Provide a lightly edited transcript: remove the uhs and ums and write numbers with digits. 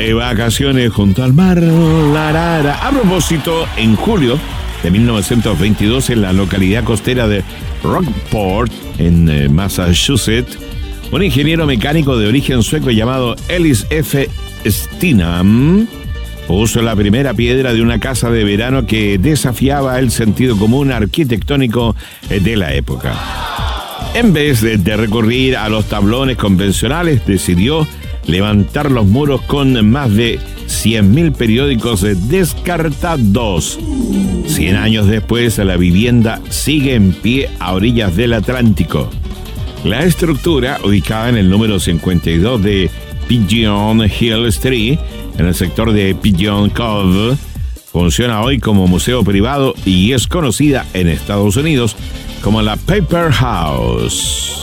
de vacaciones junto al mar. A propósito, en julio de 1922, en la localidad costera de Rockport, en Massachusetts, un ingeniero mecánico de origen sueco llamado Ellis F. Stinam puso la primera piedra de una casa de verano que desafiaba el sentido común arquitectónico de la época. En vez de recurrir a los tablones convencionales, decidió levantar los muros con más de 100.000 periódicos descartados. 100 años después, la vivienda sigue en pie a orillas del Atlántico. La estructura, ubicada en el número 52 de Pigeon Hill Street, en el sector de Pigeon Cove, funciona hoy como museo privado y es conocida en Estados Unidos como la Paper House.